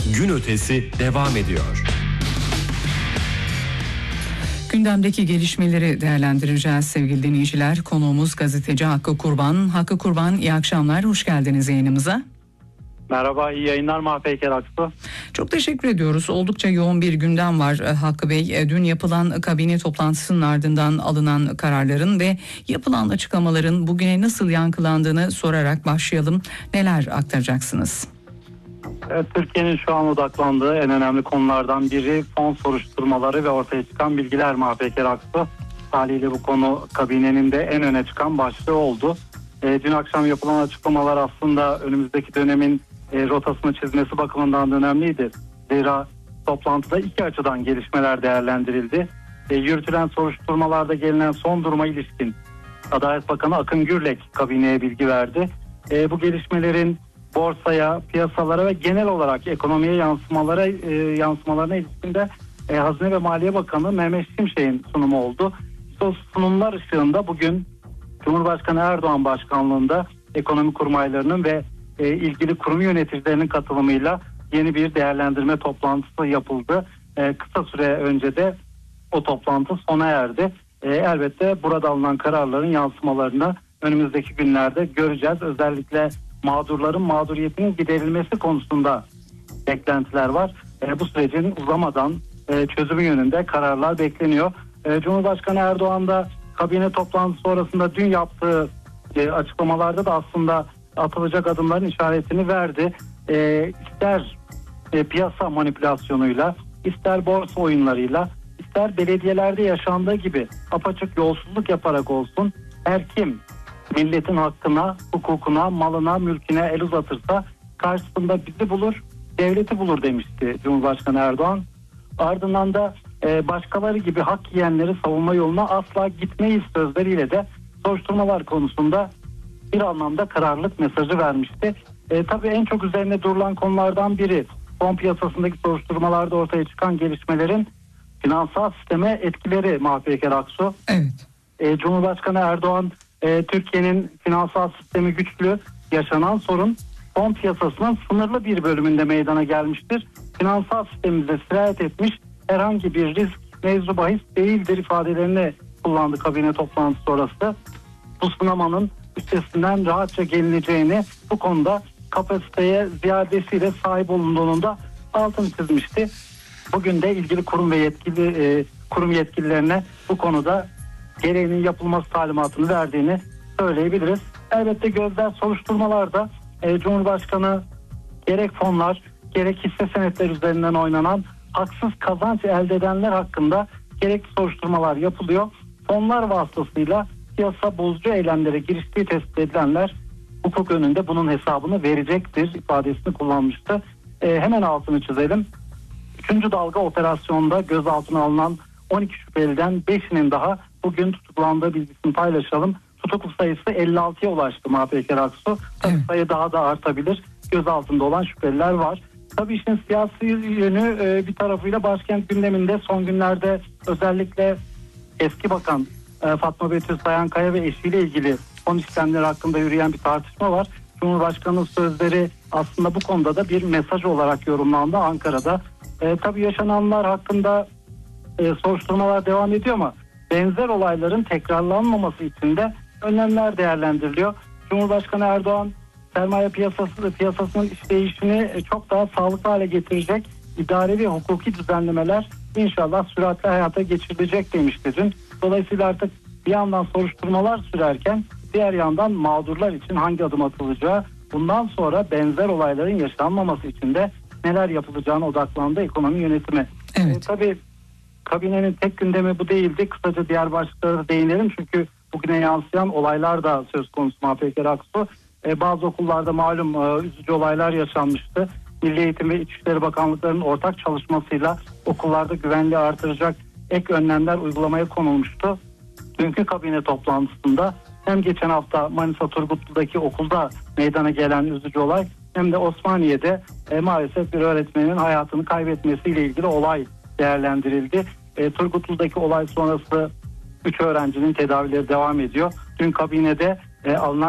Gün ötesi devam ediyor. Gündemdeki gelişmeleri değerlendireceğiz sevgili dinleyiciler. Konuğumuz gazeteci Hakkı Kurban. Hakkı Kurban, iyi akşamlar, hoş geldiniz yayınımıza. Merhaba, iyi yayınlar Mahpeyker Aksu. Çok teşekkür ediyoruz. Oldukça yoğun bir gündem var Hakkı Bey. Dün yapılan kabine toplantısının ardından alınan kararların ve yapılan açıklamaların bugüne nasıl yankılandığını sorarak başlayalım. Neler aktaracaksınız? Evet, Türkiye'nin şu an odaklandığı en önemli konulardan biri fon soruşturmaları ve ortaya çıkan bilgiler Mahpeyker Aksu. Haliyle bu konu kabinenin de en öne çıkan başlığı oldu. Dün akşam yapılan açıklamalar aslında önümüzdeki dönemin rotasını çizmesi bakımından da önemliydi. Zira toplantıda iki açıdan gelişmeler değerlendirildi. Yürütülen soruşturmalarda gelinen son duruma ilişkin Adalet Bakanı Akın Gürlek kabineye bilgi verdi. Bu gelişmelerin borsaya, piyasalara ve genel olarak ekonomiye yansımalarına ilişkin de Hazine ve Maliye Bakanı Mehmet Şimşek'in sunumu oldu. O sunumlar ışığında bugün Cumhurbaşkanı Erdoğan başkanlığında ekonomi kurmaylarının ve ilgili kurum yöneticilerinin katılımıyla yeni bir değerlendirme toplantısı yapıldı. Kısa süre önce de o toplantı sona erdi. Elbette burada alınan kararların yansımalarını önümüzdeki günlerde göreceğiz. Özellikle mağdurların mağduriyetinin giderilmesi konusunda beklentiler var. Bu sürecin uzamadan çözümü yönünde kararlar bekleniyor. Cumhurbaşkanı Erdoğan da kabine toplantısı sonrasında dün yaptığı açıklamalarda da aslında atılacak adımların işaretini verdi. İster piyasa manipülasyonuyla, ister borsa oyunlarıyla, ister belediyelerde yaşandığı gibi apaçık yolsuzluk yaparak olsun, her kim milletin hakkına, hukukuna, malına, mülküne el uzatırsa karşısında bizi bulur, devleti bulur demişti Cumhurbaşkanı Erdoğan. Ardından da başkaları gibi hak yiyenleri savunma yoluna asla gitmeyiz sözleriyle de soruşturmalar konusunda bir anlamda kararlılık mesajı vermişti. Tabii en çok üzerine durulan konulardan biri fon piyasasındaki soruşturmalarda ortaya çıkan gelişmelerin finansal sisteme etkileri Mahpeyker Aksu. Evet. Cumhurbaşkanı Erdoğan Türkiye'nin finansal sistemi güçlü, yaşanan sorun fon piyasasının sınırlı bir bölümünde meydana gelmiştir. Finansal sistemimize sirayet etmiş herhangi bir risk mevzu bahis değildir ifadelerini kullandı kabine toplantısı sonrası. Bu sınamanın üstesinden rahatça gelineceğini, bu konuda kapasiteye ziyadesiyle sahip olunduğunun da altını çizmişti. Bugün de ilgili kurum ve kurum yetkililerine bu konuda gereğinin yapılması talimatını verdiğini söyleyebiliriz. Elbette gözler soruşturmalarda Cumhurbaşkanı gerek fonlar gerek hisse senetleri üzerinden oynanan haksız kazanç elde edenler hakkında gerekli soruşturmalar yapılıyor. Fonlar vasıtasıyla piyasa bozucu eylemlere giriştiği tespit edilenler hukuk önünde bunun hesabını verecektir ifadesini kullanmıştı. Hemen altını çizelim. 3. dalga operasyonda gözaltına alınan 12 şüpheliden 5'inin daha bugün tutuklandığı bilgisini paylaşalım. Tutuklu sayısı 56'ya ulaştı Mahpeyker Aksu. Evet. Sayı daha da artabilir. Gözaltında olan şüpheliler var. Tabii işin siyasi yönü bir tarafıyla başkent gündeminde son günlerde özellikle eski bakan Fatma Betül Sayankaya ve eşiyle ilgili fon işlemleri hakkında yürüyen bir tartışma var. Cumhurbaşkanı'nın sözleri aslında bu konuda da bir mesaj olarak yorumlandı Ankara'da. Tabii yaşananlar hakkında soruşturmalar devam ediyor ama benzer olayların tekrarlanmaması için de önlemler değerlendiriliyor. Cumhurbaşkanı Erdoğan sermaye piyasasının işleyişini çok daha sağlıklı hale getirecek idari ve hukuki düzenlemeler inşallah süratle hayata geçirilecek demişti dün. Dolayısıyla artık bir yandan soruşturmalar sürerken diğer yandan mağdurlar için hangi adım atılacağı, bundan sonra benzer olayların yaşanmaması için de neler yapılacağına odaklandı ekonomi yönetimi. Evet. Tabii kabinenin tek gündemi bu değildi. Kısaca diğer başlıklara da değinelim çünkü bugüne yansıyan olaylar da söz konusu Mahpeyker Aksu. Bazı okullarda malum üzücü olaylar yaşanmıştı. Milli Eğitim ve İçişleri Bakanlıklarının ortak çalışmasıyla okullarda güvenliği artıracak ek önlemler uygulamaya konulmuştu. Dünkü kabine toplantısında hem geçen hafta Manisa Turgutlu'daki okulda meydana gelen üzücü olay hem de Osmaniye'de maalesef bir öğretmenin hayatını kaybetmesiyle ilgili olay değerlendirildi. Turgutlu'daki olay sonrası 3 öğrencinin tedavileri devam ediyor. Dün kabinede alınan